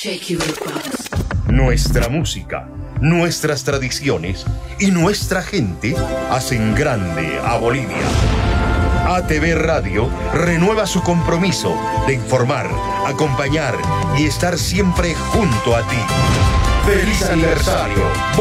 Nuestra música, nuestras tradiciones y nuestra gente hacen grande a Bolivia. ATV Radio renueva su compromiso de informar, acompañar y estar siempre junto a ti. ¡Feliz aniversario!